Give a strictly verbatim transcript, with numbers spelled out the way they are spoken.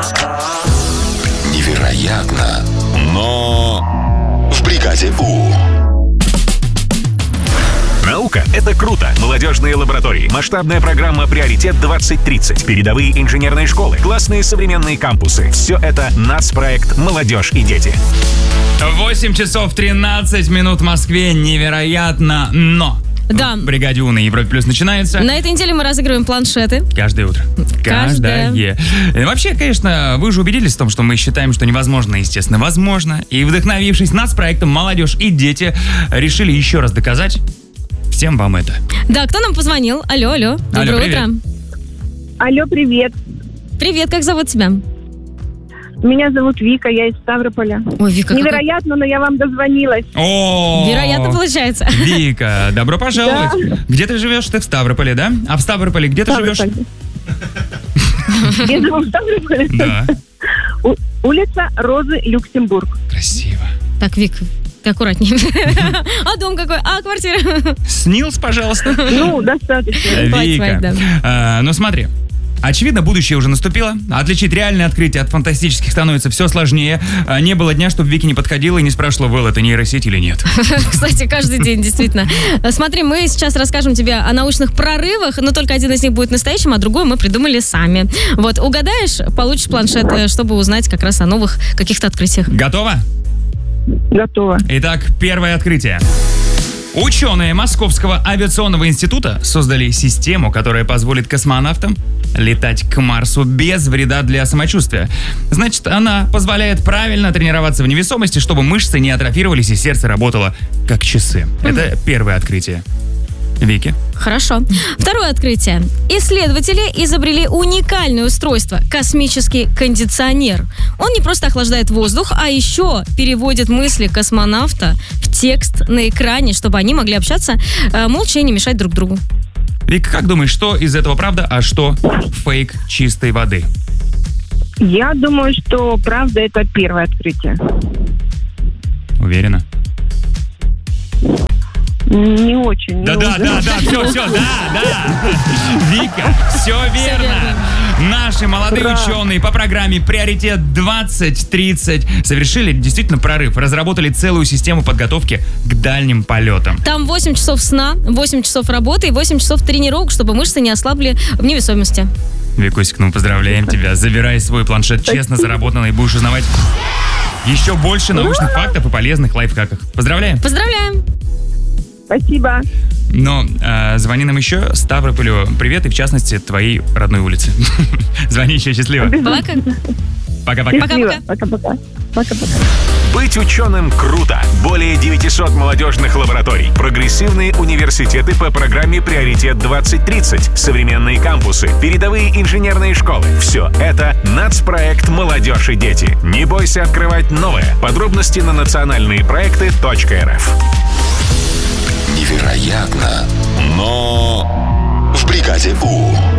Невероятно, но в бригаде У. Наука — это круто. Молодежные лаборатории, масштабная программа «Приоритет двадцать тридцать», передовые инженерные школы, классные современные кампусы. Все это нацпроект «Молодежь и дети». восемь часов тринадцать минут в Москве. Невероятно, но... Да. В бригаде У на Европе Плюс начинается. На этой неделе мы разыгрываем планшеты. Каждое утро. Каждое. Каждое. И вообще, конечно, вы уже убедились в том, что мы считаем, что невозможно, естественно, возможно. И, вдохновившись нацпроектом «Молодежь и дети», решили еще раз доказать всем вам это. Да, кто нам позвонил? Алло, алло. Доброе Алло, утро. Алло, привет. Привет, как зовут тебя? Меня зовут Вика, я из Ставрополя. Ой, Вика, Невероятно, но я вам дозвонилась. О, Вероятно, получается. Вика, добро пожаловать. Да. Где ты живешь? Ты в Ставрополе, да? А в Ставрополе где ты живешь? Я живу в Ставрополе. Да. У- Улица Розы, Люксембург. Красиво. Так, Вик, ты аккуратнее. А дом какой? А квартира? Снилс, пожалуйста. Ну, достаточно. Хватит, хватит, да. Вика, а, ну смотри. Очевидно, будущее уже наступило. Отличить реальные открытия от фантастических становится все сложнее. А, Не было дня, чтобы Вики не подходила и не спрашивала, Вэл, это нейросеть или нет. Кстати, каждый день, действительно. Смотри, мы сейчас расскажем тебе о научных прорывах, но только один из них будет настоящим, а другой мы придумали сами. Вот, угадаешь, получишь планшет, э, чтобы узнать как раз о новых каких-то открытиях. Готова? Готово. Итак, первое открытие. Ученые Московского авиационного института создали систему, которая позволит космонавтам летать к Марсу без вреда для самочувствия. Значит, она позволяет правильно тренироваться в невесомости, чтобы мышцы не атрофировались и сердце работало как часы. Это первое открытие. Вики? Хорошо. Второе открытие. Исследователи изобрели уникальное устройство – космический кондиционер. Он не просто охлаждает воздух, а еще переводит мысли космонавта в текст на экране, чтобы они могли общаться э, молча и не мешать друг другу. Вика, как думаешь, что из этого правда, а что фейк чистой воды? Я думаю, что правда это первое открытие. Уверена? Не очень. Да, ну, да, да, да, все, все, да, да. Вика, все верно. верно. Наши молодые Ура. ученые по программе «Приоритет двадцать тридцать» совершили действительно прорыв. Разработали целую систему подготовки к дальним полетам. Там восемь часов сна, восемь часов работы и восемь часов тренировок, чтобы мышцы не ослабли в невесомости. Викусик, ну поздравляем тебя. Забирай свой планшет честно заработанный и будешь узнавать еще больше научных фактов и полезных лайфхаков. Поздравляем. Поздравляем! Спасибо. Но э, звони нам еще, Ставрополю привет, и в частности твоей родной улице. Звони еще, счастливо. Пока. Пока-пока. Счастливо. Пока-пока. Пока-пока. Пока-пока. Быть ученым круто. Более девятисот молодежных лабораторий, прогрессивные университеты по программе «Приоритет двадцать тридцать», современные кампусы, передовые инженерные школы. Все это нацпроект «Молодежь и дети». Не бойся открывать новое. Подробности на национальные проекты точка эр эф. Невероятно, но в бригаде У.